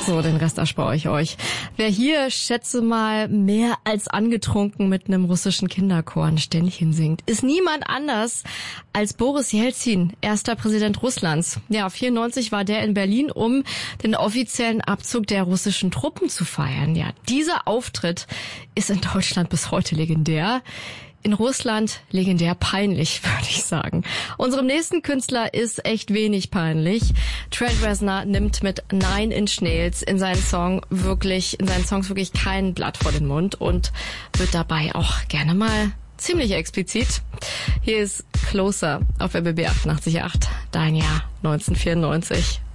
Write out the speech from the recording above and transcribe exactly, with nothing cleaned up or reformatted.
So, den Rest erspare ich euch. Wer hier, schätze mal, mehr als angetrunken mit einem russischen Kinderchor ein Ständchen singt, ist niemand anders als Boris Jelzin, erster Präsident Russlands. Ja, vierundneunzig war der in Berlin, um den offiziellen Abzug der russischen Truppen zu feiern. Ja, dieser Auftritt ist in Deutschland bis heute legendär. In Russland legendär peinlich, würde ich sagen. Unserem nächsten Künstler ist echt wenig peinlich. Trent Reznor nimmt mit Nine Inch Nails in seinen Song wirklich, in seinen Songs wirklich kein Blatt vor den Mund und wird dabei auch gerne mal ziemlich explizit. Hier ist Closer auf R B B achtundachtzig Komma acht, dein Jahr neunzehnhundertvierundneunzig.